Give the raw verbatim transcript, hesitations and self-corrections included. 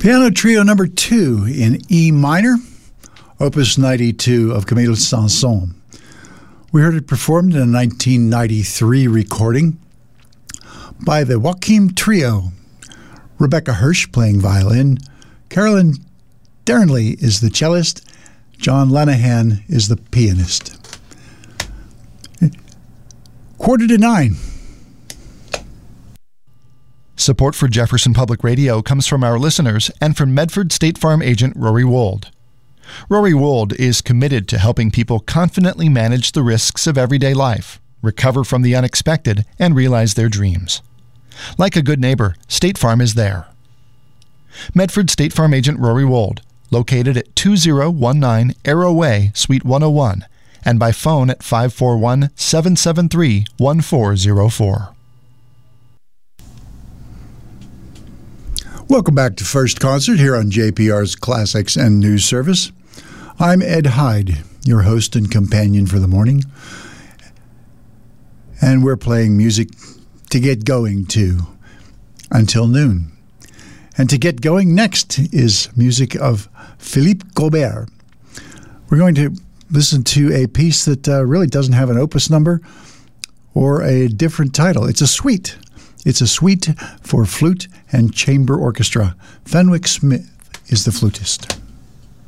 Piano Trio number two in E minor, Opus ninety-two of Camille Saint-Saëns. We heard it performed in a nineteen ninety-three recording by the Joachim Trio. Rebecca Hirsch playing violin, Carolyn Dearnley is the cellist, John Lanahan is the pianist. Quarter to nine. Support for Jefferson Public Radio comes from our listeners and from Medford State Farm agent Rory Wold. Rory Wold is committed to helping people confidently manage the risks of everyday life, recover from the unexpected, and realize their dreams. Like a good neighbor, State Farm is there. Medford State Farm agent Rory Wold, located at two oh one nine Arrow Way, Suite one oh one, and by phone at five four one, seven seven three, one four zero four. Welcome back to First Concert here on J P R's Classics and News Service. I'm Ed Hyde, your host and companion for the morning. And we're playing music to get going to until noon. And to get going next is music of Philippe Gobert. We're going to listen to a piece that uh, really doesn't have an opus number or a different title. It's a suite. It's a suite for flute and chamber orchestra. Fenwick Smith is the flutist.